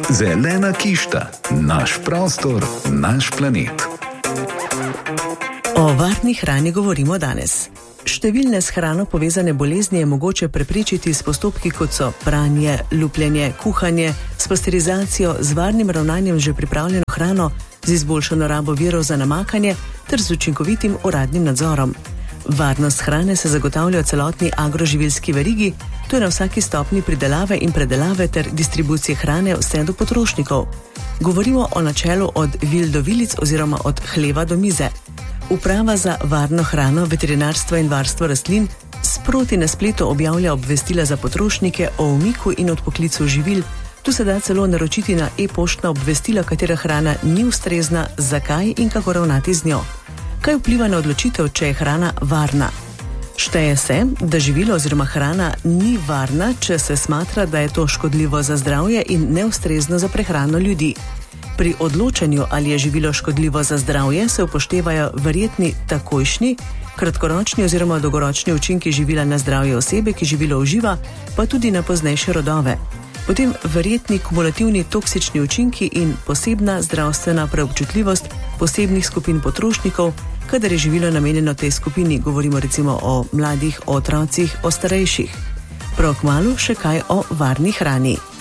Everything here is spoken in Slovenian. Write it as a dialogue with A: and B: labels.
A: Zelena kišta, naš prostor, naš planet.
B: O varni hrani govorimo danes. Številne s hrano povezane bolezni je mogoče preprečiti s postopki, kot so pranje, lupljenje, kuhanje, s pasterizacijo, z varnim ravnanjem že pripravljeno hrano, z izboljšano rabo virov za namakanje ter z učinkovitim uradnim nadzorom. Varnost hrane se zagotavlja v celotni agroživilski verigi, to je na vsaki stopni pridelave in predelave ter distribucije hrane vse do potrošnikov. Govorimo o načelu od vil do vilic oziroma od hleva do mize. Uprava za varno hrano, veterinarstvo in varstvo rastlin sproti na spletu objavlja obvestila za potrošnike o umiku in odpoklicu živil. Tu se da celo naročiti na e-poštna obvestila, katera hrana ni ustrezna, zakaj in kako ravnati z njo. Kaj vpliva na odločitev, če je hrana varna? Šteje se, da živilo oziroma hrana ni varna, če se smatra, da je to škodljivo za zdravje in neustrezno za prehrano ljudi. Pri odločanju, ali je živilo škodljivo za zdravje, se upoštevajo verjetni takojšnji, kratkoročni oziroma dolgoročni učinki živila na zdravje osebe, ki živilo uživa, pa tudi na poznejše rodove. Potem verjetni kumulativni toksični učinki in posebna zdravstvena preobčutljivost posebnih skupin potrošnikov, kadar je živilo namenjeno tej skupini, govorimo recimo o mladih, o otrocih, o starejših. Prav kmalu še kaj o varni hrani.